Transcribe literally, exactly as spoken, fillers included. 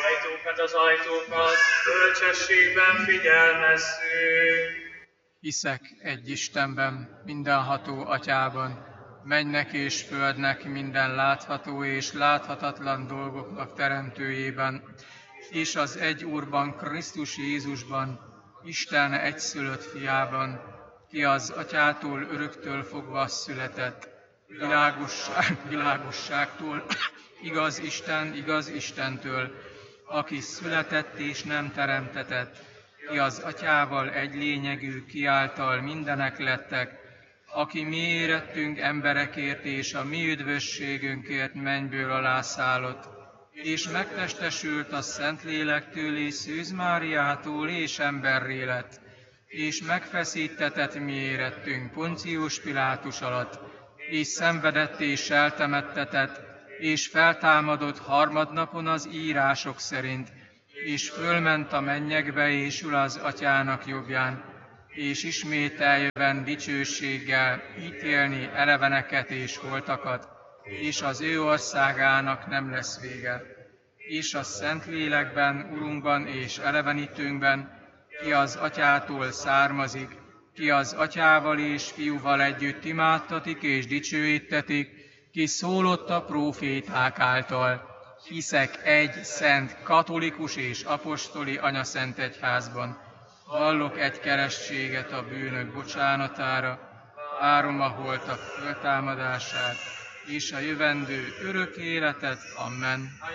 ajtókat, az ajtókat, bölcsességben figyelmezzük. Hiszek egy Istenben, mindenható Atyában, mennek és földnek minden látható és láthatatlan dolgoknak teremtőjében, és az egy Úrban, Krisztus Jézusban, Isten egyszülött fiában, ki az Atyától öröktől fogva született, világosság világosságtól, igaz Isten, igaz Istentől, aki született és nem teremtetett, ki az Atyával egy lényegű, ki által mindenek lettek, aki mi érettünk emberekért és a mi üdvösségünkért mennyből alászállott, és megtestesült a Szentlélektől és Szűz Máriától és emberré lett, és megfeszítetett mi érettünk Poncius Pilátus alatt, és szenvedett és eltemettetett, és feltámadott harmadnapon az írások szerint, és fölment a mennyekbe, és ül az Atyának jobbján, és ismét eljövend dicsőséggel ítélni eleveneket és holtakat, és az ő országának nem lesz vége. És a Szentlélekben, Urunkban és elevenítőnkben, ki az Atyától származik, ki az Atyával és Fiúval együtt imádtatik és dicsőítetik, ki szólott a próféták által. Hiszek egy szent, katolikus és apostoli anyaszent egyházban. Vallok egy keresztséget a bűnök bocsánatára, várom a holtak föltámadását, és a jövendő örök életet. Amen.